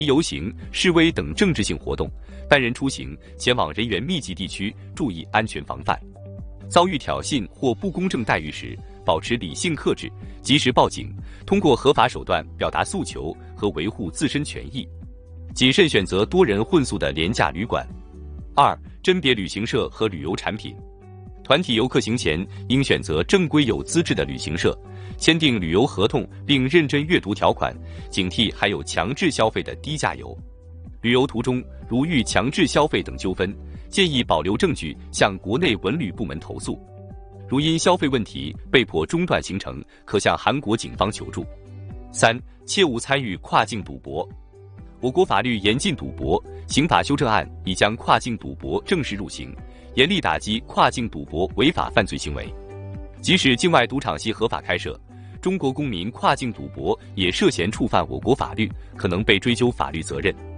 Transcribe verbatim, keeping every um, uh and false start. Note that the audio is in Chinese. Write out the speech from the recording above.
游行、示威等政治性活动，单人出行前往人员密集地区，注意安全防范。遭遇挑衅或不公正待遇时，保持理性克制，及时报警，通过合法手段表达诉求和维护自身权益。谨慎选择多人混宿的廉价旅馆。二、甄别旅行社和旅游产品。团体游客行前应选择正规有资质的旅行社，签订旅游合同并认真阅读条款，警惕还有强制消费的低价游。旅游途中如遇强制消费等纠纷，建议保留证据向国内文旅部门投诉。如因消费问题被迫中断行程，可向韩国警方求助。三、切勿参与跨境赌博。我国法律严禁赌博，刑法修正案已将跨境赌博正式入刑，严厉打击跨境赌博违法犯罪行为。即使境外赌场系合法开设，中国公民跨境赌博也涉嫌触犯我国法律，可能被追究法律责任。